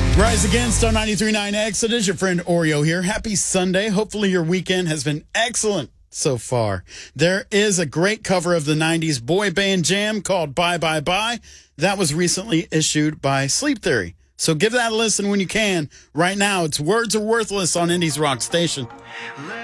Rise Against on 93.9 Exodus. Your friend Oreo here. Happy Sunday. Hopefully your weekend has been excellent so far. There is a great cover of the 90s boy band jam called Bye Bye Bye. That was recently issued by Sleep Theory. So give that a listen when you can. Right now, it's Words Are Worthless on Indies Rock Station.